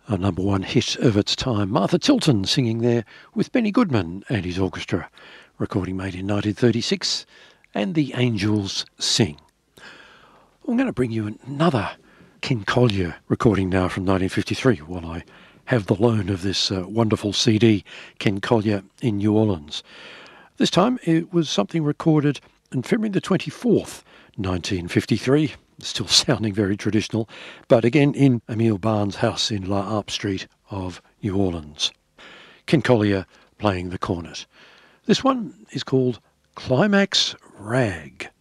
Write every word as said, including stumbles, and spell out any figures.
a number one hit of its time. Martha Tilton singing there with Benny Goodman and his orchestra. Recording made in nineteen thirty-six, and The Angels Sing. I'm going to bring you another Ken Collier recording now from nineteen fifty-three while I have the loan of this uh, wonderful C D, Ken Collier in New Orleans. This time it was something recorded on February the twenty-fourth, nineteen fifty-three, still sounding very traditional, but again in Emile Barnes' house in La Harpe Street of New Orleans. Ken Collier playing the cornet. This one is called Climax Rag.